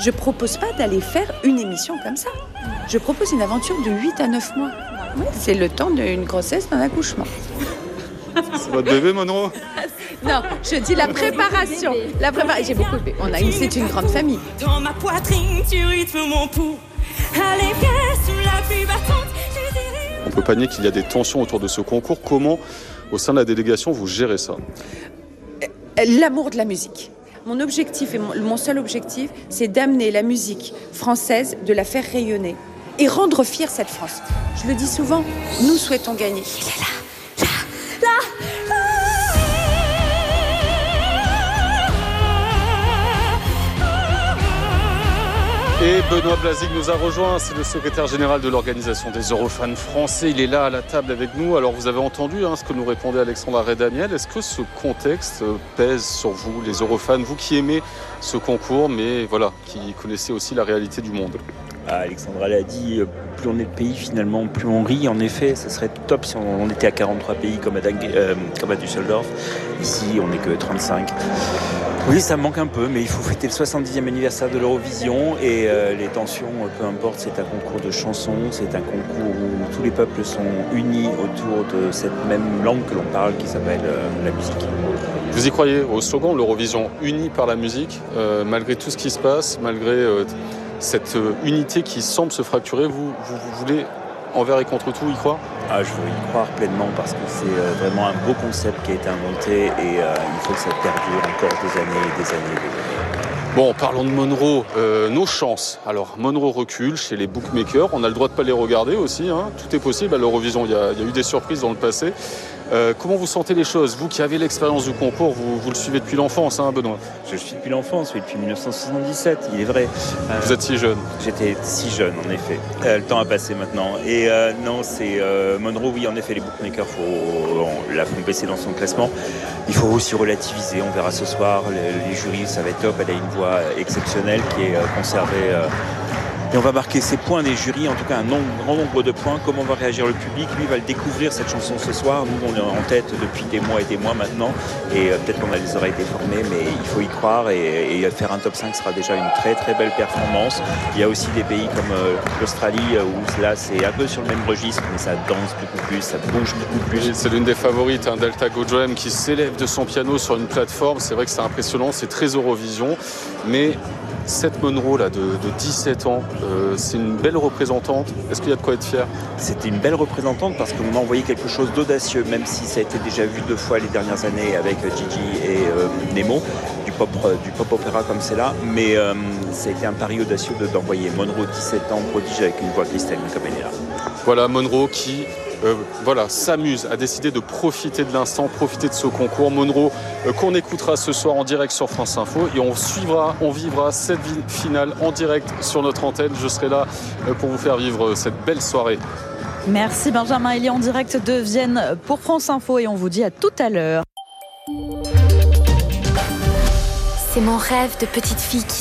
Je propose pas d'aller faire une émission comme ça. Je propose une aventure de 8 à 9 mois. Ouais, c'est le temps d'une grossesse, d'un accouchement. C'est votre bébé, Monroe? Non, je dis la préparation. J'ai beaucoup de bébés. C'est une grande famille. Dans ma poitrine, tu rythmes mon pouls. Allez, viens sous la pluie battante. On peut pas nier qu'il y a des tensions autour de ce concours. Comment, au sein de la délégation, vous gérez ça? L'amour de la musique. Mon objectif et mon seul objectif, c'est d'amener la musique française, de la faire rayonner et rendre fière cette France. Je le dis souvent, nous souhaitons gagner. Il est là. Et Benoît Blazic nous a rejoint, c'est le secrétaire général de l'organisation des Eurofans français. Il est là à la table avec nous. Alors vous avez entendu ce que nous répondait Alexandra Redamiel. Est-ce que ce contexte pèse sur vous, les Eurofans, vous qui aimez ce concours, mais voilà, qui connaissez aussi la réalité du monde? Alexandra l'a dit, plus on est de pays finalement, plus on rit. En effet, ça serait top si on était à 43 pays comme à Düsseldorf. Ici, on n'est que 35. Oui, ça me manque un peu, mais il faut fêter le 70e anniversaire de l'Eurovision et les tensions, peu importe, c'est un concours de chansons, c'est un concours où tous les peuples sont unis autour de cette même langue que l'on parle qui s'appelle la musique. Vous y croyez au slogan, l'Eurovision unie par la musique, malgré tout ce qui se passe, malgré cette unité qui semble se fracturer, vous voulez envers et contre tout y croire? Je veux y croire pleinement parce que c'est vraiment un beau concept qui a été inventé et il faut que ça perdure encore des années et des années. Bon, parlons de Monroe, nos chances. Alors, Monroe recule chez les bookmakers, on a le droit de ne pas les regarder aussi, tout est possible à l'Eurovision, il y a eu des surprises dans le passé. Comment vous sentez les choses? Vous qui avez l'expérience du concours, vous le suivez depuis l'enfance, Benoît? Je le suis depuis l'enfance, depuis 1977, il est vrai. Vous êtes si jeune? J'étais si jeune, en effet. Le temps a passé maintenant. Et non, c'est Monroe, oui, en effet, les bookmakers la font baisser dans son classement. Il faut aussi relativiser, on verra ce soir. Les jurys, ça va être top, elle a une voix exceptionnelle qui est conservée. Et on va marquer ses points des jurys, en tout cas un grand nombre de points. Comment va réagir le public? Lui va le découvrir cette chanson ce soir. Nous, on est en tête depuis des mois et des mois maintenant. Et peut-être qu'on a les oreilles déformées, mais il faut y croire. Et faire un top 5 sera déjà une très très belle performance. Il y a aussi des pays comme l'Australie où là c'est un peu sur le même registre, mais ça danse beaucoup plus, ça bouge beaucoup plus. Oui, c'est l'une des favorites, Delta Gojoem, qui s'élève de son piano sur une plateforme. C'est vrai que c'est impressionnant, c'est très Eurovision. Mais cette Monroe là, de 17 ans, c'est une belle représentante. Est-ce qu'il y a de quoi être fier? C'était une belle représentante parce qu'on a envoyé quelque chose d'audacieux, même si ça a été déjà vu 2 fois les dernières années avec Gigi et Nemo, du pop opéra comme c'est là. Mais ça a été un pari audacieux d'envoyer Monroe, 17 ans, prodige avec une voix cristalline comme elle est là. Voilà, Monroe qui s'amuse, a décidé de profiter de l'instant, profiter de ce concours. Monroe qu'on écoutera ce soir en direct sur France Info et on vivra cette finale en direct sur notre antenne. Je serai là pour vous faire vivre cette belle soirée. Merci Benjamin, il est en direct de Vienne pour France Info et on vous dit à tout à l'heure. C'est mon rêve de petite fille qui